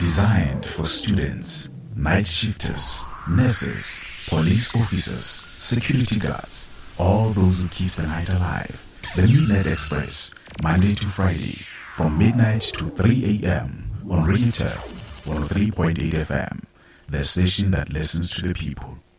Designed for students, night shifters, nurses, police officers, security guards, all those who keep the night alive. The Midnight Express, Monday to Friday, from midnight to 3 a.m. on Radio Turf 103.8 FM, the station that listens to the people.